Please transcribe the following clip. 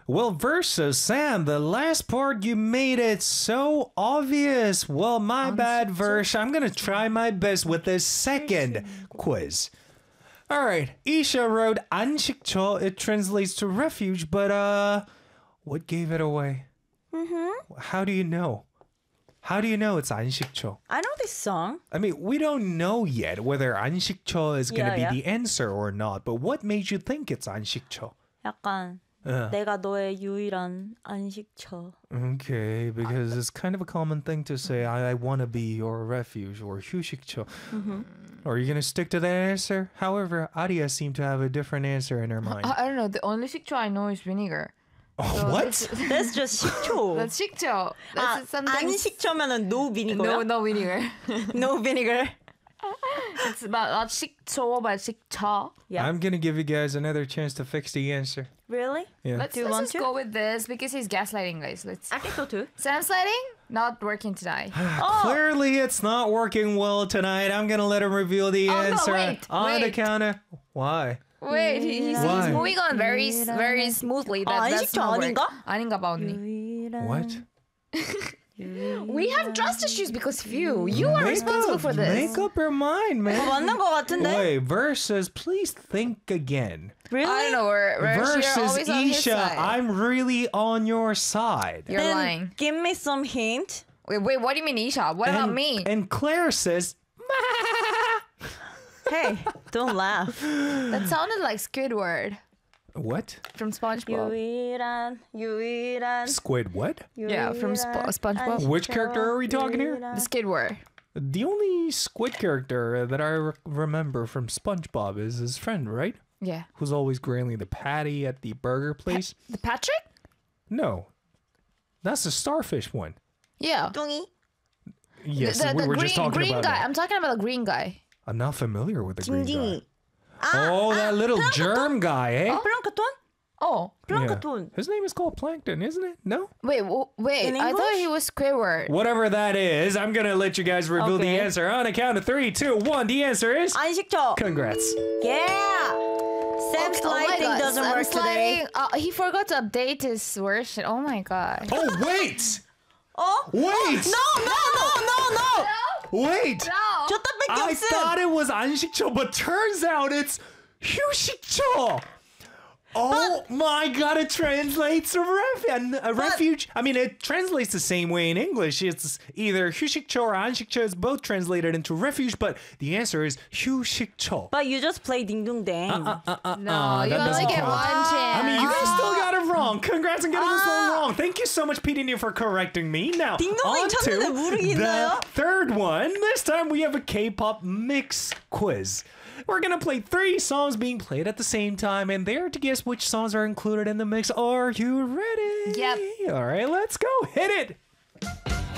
Well, versus Sam, the last part you made it so obvious. Well, my bad, Verse. I'm gonna try my best with this second quiz. All right, Isha wrote 안식처. It translates to refuge, but what gave it away? How do you know? How do you know it's 안식처? I know this song. I mean, we don't know yet whether 안식처 is going to Yeah, be the answer or not, but what made you think it's 안식처? 약간 내가 너의 유일한 안식처. Okay, because it's kind of a common thing to say, I want to be your refuge or 휴식처. Are you going to stick to that answer? However, Aria seemed to have a different answer in her mind. I don't know. The only 식초 I know is vinegar. What? That's just 식초. That's 식초. That's something. 안식처면은 no vinegar. No vinegar. No vinegar. It's about not 식초, but 식초. Yeah. I'm going to give you guys another chance to fix the answer. Really? Yeah. Let's you want just to? go with this because he's gaslighting, guys. Let's. I think so too. Sam's lighting not working tonight. Clearly, it's not working well tonight. I'm going to let him reveal the no, answer wait, on the wait. counter. Why? Wait, he's Why? moving on very smoothly. That's 안식처 not 아닌가? work. 아닌가 봐 언니. What? We have trust issues because of you. You are responsible for this. Make up your mind, man. 맞는 거 같은데? Wait, versus, please think again. Really? I don't know. We're Versus always on his Isha, side. I'm really on your side. You're Then lying. give me some hint. Wait, what do you mean, Isha? What about me? And Claire says, Hey, don't laugh. That sounded like Squidward what? from SpongeBob. 유일한 Squid what? Yeah, from SpongeBob. Which character are we talking here? The Squidward. The only squid character that I remember from SpongeBob is his friend, right? Yeah. Who's always grilling the patty at the burger place. The Patrick? No. That's the starfish one. Yeah. 뚱이. Yes, the we were green, just talking green about guy. that. I'm talking about the green guy. I'm not familiar with the green guy. 징징이. Oh, that little germ guy, eh? 플랑크톤? Oh, 플랑크톤. His name is called Plankton, isn't it? No? wait. In I thought English? he was Squidward. Whatever that is, I'm going to let you guys reveal the Okay. answer on a count of 3, 2, 1. The answer is... 안식처. Congrats. Yeah. Sam's Oh my lighting God, doesn't Sam's work today. lighting- he forgot to update his worship. Oh my god. Oh, wait! 어? Wait! No. Wait! No. 저딴 밖에 I 없음. thought it was 안식처, but turns out it's 휴식처. Oh my god, it translates a refuge. I mean, it translates the same way in English. It's either 휴식처 or 안식처. It's both translated into refuge, but the answer is 휴식처. But you just play ding dong dang. No, that you only doesn't get count. one chance. I mean, you guys still got it wrong. Congrats on getting this one wrong. Thank you so much, Pete, for correcting me. Now, 딩동댕 on to 쳤는데 모르겠나요? the third one. This time we have a K-pop mix quiz. We're gonna play 3 songs being played at the same time, and they're to guess which songs are included in the mix. Are you ready? Yep. All right, let's go. Hit it.